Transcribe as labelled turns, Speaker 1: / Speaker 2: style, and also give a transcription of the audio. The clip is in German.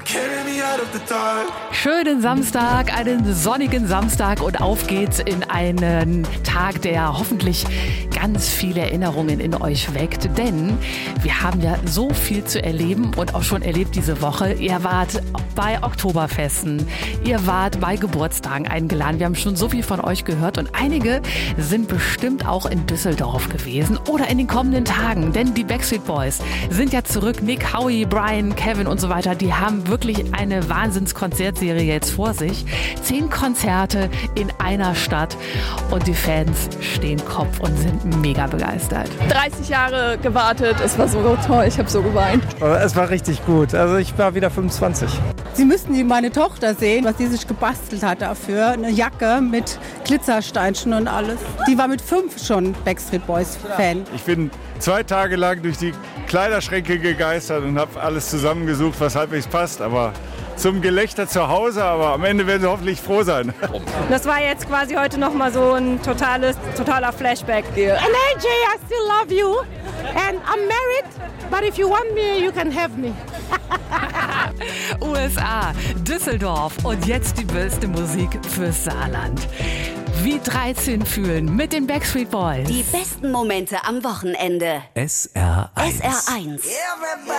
Speaker 1: Schönen Samstag, einen sonnigen Samstag und auf geht's in einen Tag, der hoffentlich ganz viele Erinnerungen in euch weckt, denn wir haben ja so viel zu erleben und auch schon erlebt diese Woche. Ihr wart bei Oktoberfesten, ihr wart bei Geburtstagen eingeladen, wir haben schon so viel von euch gehört und einige sind bestimmt auch in Düsseldorf gewesen oder in den kommenden Tagen, denn die Backstreet Boys sind ja zurück, Nick, Howie, Brian, Kevin und so weiter, die haben wirklich eine Wahnsinns-Konzertserie jetzt vor sich. 10 Konzerte in einer Stadt und die Fans stehen Kopf und sind mega begeistert.
Speaker 2: 30 Jahre gewartet, es war so toll, ich habe so geweint.
Speaker 3: Es war richtig gut, also ich war wieder 25.
Speaker 4: Sie müssten meine Tochter sehen, was sie sich gebastelt hat dafür. Eine Jacke mit Glitzersteinchen und alles. Die war mit 5 schon Backstreet Boys Fan.
Speaker 5: Ich bin 2 Tage lang durch die Kleiderschränke gegeistert und habe alles zusammengesucht, was halbwegs passt. Aber zum Gelächter zu Hause, aber am Ende werden sie hoffentlich froh sein.
Speaker 2: Das war jetzt quasi heute nochmal so ein totaler Flashback.
Speaker 4: And hey Jay, I still love you. And I'm married, but if you want me, you can have me.
Speaker 1: USA, Düsseldorf und jetzt die beste Musik fürs Saarland. Wie 13 fühlen mit den Backstreet Boys.
Speaker 6: Die besten Momente am Wochenende.
Speaker 7: SR1.
Speaker 6: SR1.